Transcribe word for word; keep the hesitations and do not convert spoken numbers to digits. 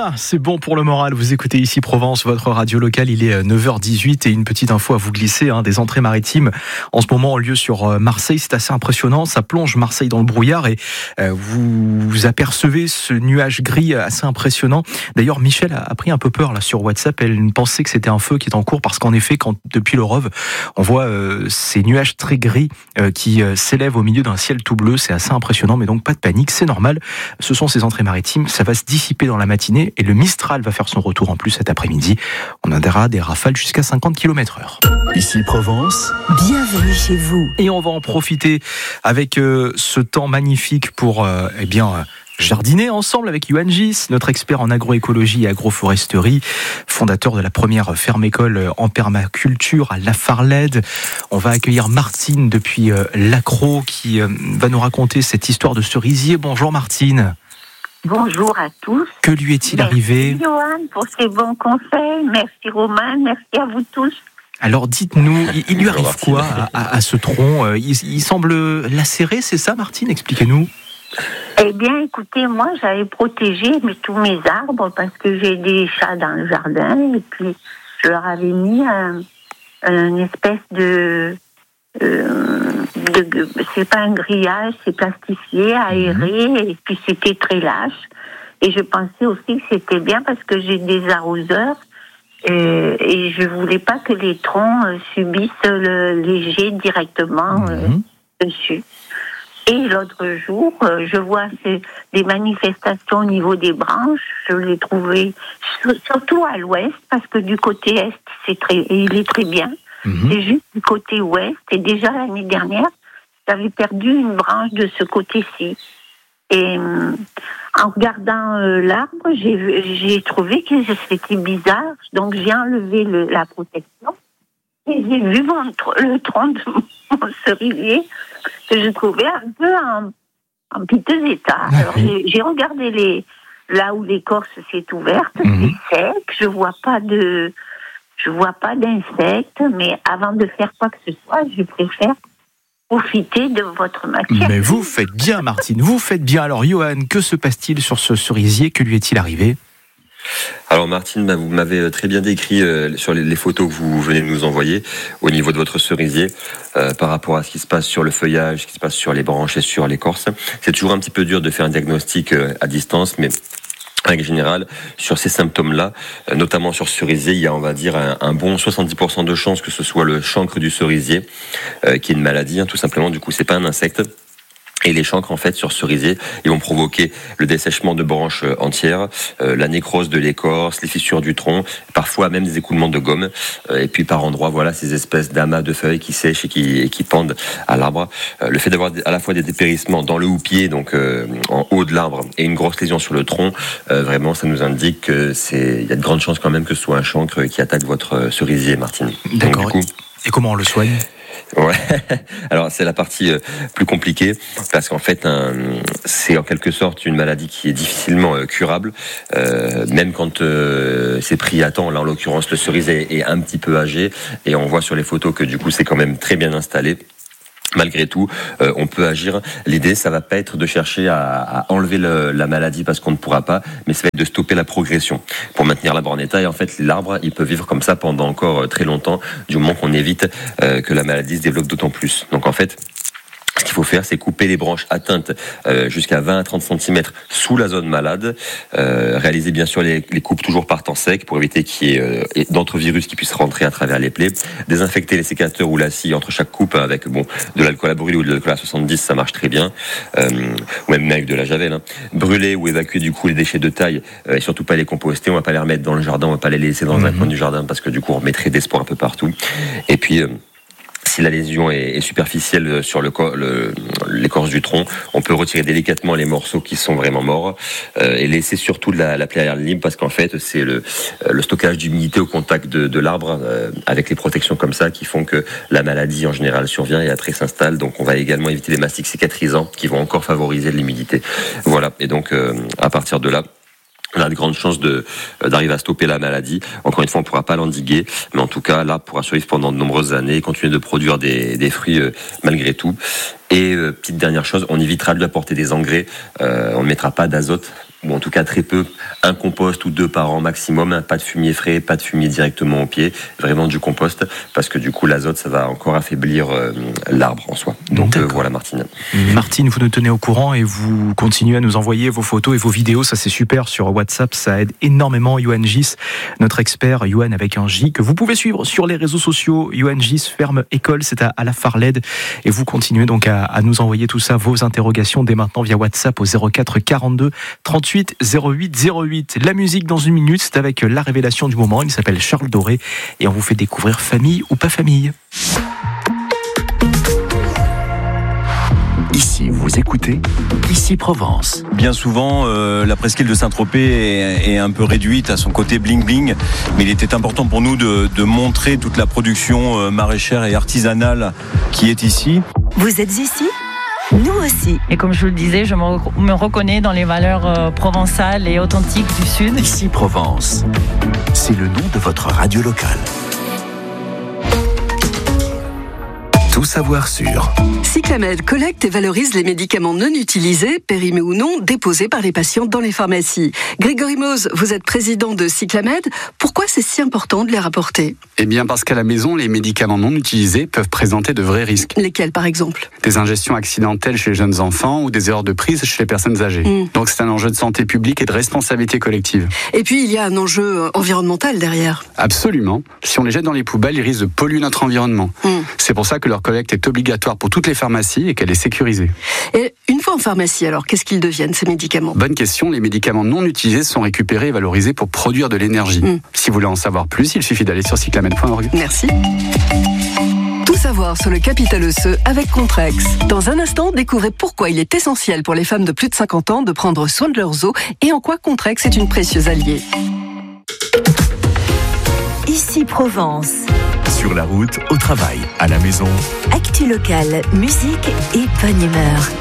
Ça, c'est bon pour le moral. Vous écoutez ici Provence, votre radio locale. Il est neuf heures dix-huit et une petite info à vous glisser. Hein, des entrées maritimes en ce moment ont lieu sur Marseille. C'est assez impressionnant. Ça plonge Marseille dans le brouillard et euh, vous, vous apercevez ce nuage gris assez impressionnant. D'ailleurs, Michel a pris un peu peur là sur WhatsApp. Elle pensait que c'était un feu qui est en cours parce qu'en effet, quand depuis le Rove, on voit euh, ces nuages très gris euh, qui euh, s'élèvent au milieu d'un ciel tout bleu. C'est assez impressionnant, mais donc pas de panique, c'est normal. Ce sont ces entrées maritimes. Ça va se dissiper dans la matinée et le Mistral va faire son retour en plus cet après-midi. On aura des rafales jusqu'à cinquante kilomètres heure. Ici Provence, bienvenue chez vous. Et on va en profiter avec euh, ce temps magnifique pour euh, eh bien euh, jardiner ensemble avec Yoann Gis, notre expert en agroécologie et agroforesterie, fondateur de la première ferme-école en permaculture à Lafarlède. On va accueillir Martine depuis euh, l'Accro qui euh, va nous raconter cette histoire de cerisier. Bonjour Martine. Bonjour à tous. Que lui est-il merci arrivé ? Merci Yoann pour ces bons conseils. Merci Romain. Merci à vous tous. Alors dites-nous, il, il lui arrive quoi à, à, à ce tronc ? il, il semble lacéré, c'est ça Martine ? Expliquez-nous. Eh bien, écoutez, moi, j'avais protégé mais, tous mes arbres parce que j'ai des chats dans le jardin et puis je leur avais mis un, une espèce de... Euh, de, c'est pas un grillage, c'est plastifié, aéré, mmh. et puis c'était très lâche. Et je pensais aussi que c'était bien parce que j'ai des arroseurs et, et je voulais pas que les troncs euh, subissent le léger directement mmh. euh, dessus. Et l'autre jour, euh, je vois ces, des manifestations au niveau des branches. Je les trouvais surtout à l'ouest parce que du côté est, c'est très, il est très bien. Mmh. C'est juste du côté ouest. Et déjà l'année dernière, j'avais perdu une branche de ce côté-ci. Et euh, en regardant euh, l'arbre, j'ai, j'ai trouvé que c'était bizarre. Donc j'ai enlevé le, la protection. Et j'ai vu mon, le tronc de mon cerisier que je trouvais un peu en, en piteux état. Ah, Alors oui. j'ai, j'ai regardé les, là où l'écorce s'est ouverte, mmh. c'est sec. Je vois pas de... Je vois pas d'insectes, mais avant de faire quoi que ce soit, je préfère profiter de votre matière. Mais vous faites bien, Martine, vous faites bien. Alors, Yoann, que se passe-t-il sur ce cerisier ? Que lui est-il arrivé ? Alors Martine, bah, vous m'avez très bien décrit euh, sur les, les photos que vous venez de nous envoyer au niveau de votre cerisier euh, par rapport à ce qui se passe sur le feuillage, ce qui se passe sur les branches et sur l'écorce. C'est toujours un petit peu dur de faire un diagnostic euh, à distance, mais en règle générale, sur ces symptômes-là, notamment sur ce cerisier, il y a, on va dire, un, un bon soixante-dix pour cent de chances que ce soit le chancre du cerisier, euh, qui est une maladie, hein, tout simplement. Du coup, c'est pas un insecte. Et les chancres, en fait, sur cerisier, ils vont provoquer le dessèchement de branches entières, euh, la nécrose de l'écorce, les fissures du tronc, parfois même des écoulements de gomme. Euh, et puis par endroits, voilà, ces espèces d'amas de feuilles qui sèchent et qui, et qui pendent à l'arbre. Euh, le fait d'avoir à la fois des dépérissements dans le houppier, donc euh, en haut de l'arbre, et une grosse lésion sur le tronc, euh, vraiment, ça nous indique que c'est, il y a de grandes chances quand même que ce soit un chancre qui attaque votre cerisier, Martine. D'accord. Donc, du coup, et comment on le soigne ? Ouais, alors c'est la partie euh, plus compliquée parce qu'en fait un, c'est en quelque sorte une maladie qui est difficilement euh, curable, euh, même quand euh, c'est pris à temps. Là en l'occurrence le cerisier est un petit peu âgé et on voit sur les photos que du coup c'est quand même très bien installé. Malgré tout, euh, on peut agir. L'idée, ça va pas être de chercher à, à enlever le, la maladie parce qu'on ne pourra pas, mais ça va être de stopper la progression pour maintenir l'arbre en état. Et en fait, l'arbre, il peut vivre comme ça pendant encore très longtemps, du moment qu'on évite euh, que la maladie se développe d'autant plus. Donc en fait, ce qu'il faut faire, c'est couper les branches atteintes euh, jusqu'à vingt à trente centimètres sous la zone malade. Euh, réaliser bien sûr les, les coupes toujours par temps sec pour éviter qu'il y ait euh, d'entre-virus qui puissent rentrer à travers les plaies. Désinfecter les sécateurs ou la scie entre chaque coupe avec bon de l'alcool à brûler ou de l'alcool à soixante-dix, ça marche très bien. Euh, ou même avec de la javel. Hein. Brûler ou évacuer du coup les déchets de taille euh, et surtout pas les composter. On va pas les remettre dans le jardin, on va pas les laisser dans mmh. un coin du jardin parce que du coup on mettrait des spores un peu partout. Et puis euh, si la lésion est, est superficielle sur le, cor- le, l'écorce du tronc, on peut retirer délicatement les morceaux qui sont vraiment morts euh, et laisser surtout de la, la plaie libre parce qu'en fait c'est le, le stockage d'humidité au contact de, de l'arbre euh, avec les protections comme ça qui font que la maladie en général survient et après s'installe. Donc on va également éviter les mastiques cicatrisants qui vont encore favoriser l'humidité. Voilà, et donc euh, à partir de là, on a de grandes chances de, d'arriver à stopper la maladie. Encore une fois, on ne pourra pas l'endiguer, mais en tout cas, l'arbre pourra survivre pendant de nombreuses années et continuer de produire des, des fruits euh, malgré tout. Et euh, petite dernière chose, on évitera de lui apporter des engrais. Euh, on ne mettra pas d'azote ou en tout cas très peu, un compost ou deux par an maximum, pas de fumier frais, pas de fumier directement au pied, vraiment du compost, parce que du coup l'azote ça va encore affaiblir euh, l'arbre en soi. Donc euh, voilà Martine. Martine, vous nous tenez au courant et vous continuez à nous envoyer vos photos et vos vidéos, ça c'est super sur WhatsApp, ça aide énormément. Yoann Gis, notre expert, Yoann avec un J, que vous pouvez suivre sur les réseaux sociaux. Yoann Gis, ferme école, c'est à, à la Farled, et vous continuez donc à, à nous envoyer tout ça, vos interrogations dès maintenant via WhatsApp au zéro quatre quarante-deux trente-huit zéro huit zéro huit. La musique dans une minute, c'est avec la révélation du moment, il s'appelle Charles Doré et on vous fait découvrir Famille ou pas famille. Ici, vous écoutez Ici Provence. Bien souvent, euh, la presqu'île de Saint-Tropez est, est un peu réduite à son côté bling-bling, mais il était important pour nous de, de montrer toute la production euh, maraîchère et artisanale qui est ici. Vous êtes ici ? Nous aussi. Et comme je vous le disais, je me, rec- me reconnais dans les valeurs euh, provençales et authentiques du Sud. Ici Provence, c'est le nom de votre radio locale. Tout savoir sur Cyclamed collecte et valorise les médicaments non utilisés, périmés ou non, déposés par les patients dans les pharmacies. Grégory Mose, vous êtes président de Cyclamed. Pourquoi c'est si important de les rapporter ? Eh bien parce qu'à la maison, les médicaments non utilisés peuvent présenter de vrais risques. Lesquels par exemple ? Des ingestions accidentelles chez les jeunes enfants ou des erreurs de prise chez les personnes âgées. Mmh. Donc c'est un enjeu de santé publique et de responsabilité collective. Et puis il y a un enjeu environnemental derrière. Absolument. Si on les jette dans les poubelles, ils risquent de polluer notre environnement. Mmh. C'est pour ça que leur collecte est obligatoire pour toutes les pharmacies et qu'elle est sécurisée. Et une fois en pharmacie, alors, qu'est-ce qu'ils deviennent, ces médicaments ? Bonne question, les médicaments non utilisés sont récupérés et valorisés pour produire de l'énergie. Mmh. Si vous voulez en savoir plus, il suffit d'aller sur cyclamed point org. Merci. Tout savoir sur le capital osseux avec Contrex. Dans un instant, découvrez pourquoi il est essentiel pour les femmes de plus de cinquante ans de prendre soin de leurs os et en quoi Contrex est une précieuse alliée. Ici Provence. Sur la route, au travail, à la maison. Actu locale, musique et bonne humeur.